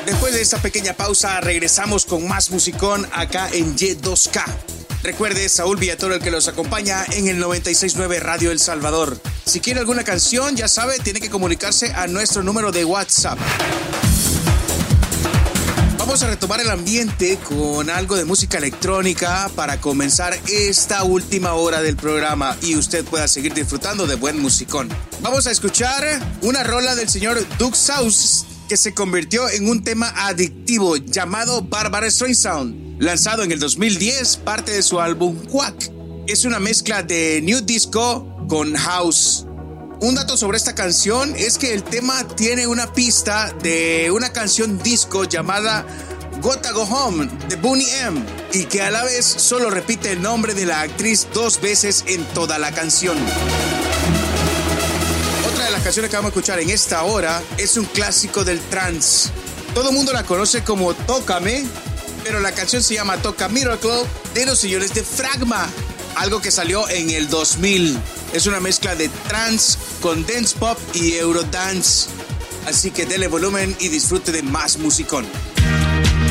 Después de esta pequeña pausa, regresamos con más musicón acá en Y2K. Recuerde, Saúl Villatoro el que los acompaña en el 96.9 Radio El Salvador. Si quiere alguna canción, ya sabe, tiene que comunicarse a nuestro número de WhatsApp. Vamos a retomar el ambiente con algo de música electrónica para comenzar esta última hora del programa y usted pueda seguir disfrutando de buen musicón. Vamos a escuchar una rola del señor Doug Sauce que se convirtió en un tema adictivo llamado Barbara Streisand, lanzado en el 2010, parte de su álbum Quack. Es una mezcla de new disco con house. Un dato sobre esta canción es que el tema tiene una pista de una canción disco llamada Gotta Go Home de Boney M y que a la vez solo repite el nombre de la actriz 2 veces en toda la canción. Otra de las canciones que vamos a escuchar en esta hora es un clásico del trance. Todo el mundo la conoce como Tócame, pero la canción se llama Toca Miracle de los señores de Fragma, algo que salió en el 2000. Es una mezcla de trance con dance pop y eurodance. Así que dele volumen y disfrute de más musicón.